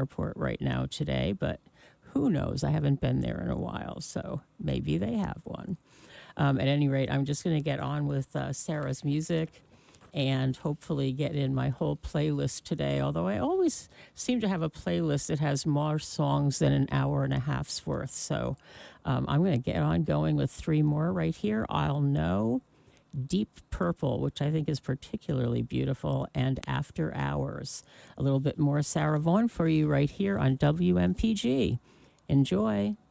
airport right now today, but who knows? I haven't been there in a while, so maybe they have one. At any rate, I'm just going to get on with Sarah's music and hopefully get in my whole playlist today, although I always seem to have a playlist that has more songs than an hour and a half's worth. So I'm going to get on going with three more right here. I'll Know, Deep Purple, which I think is particularly beautiful, and After Hours. A little bit more Sarah Vaughan for you right here on WMPG. Enjoy.